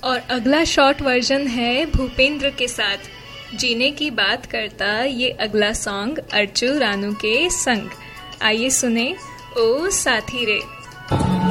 और अगला short version है भूपेंद्र के साथ जीने की बात करता ये अगला सॉन्ग अर्चू रानू के संग। आइए सुने ओ साथी रे।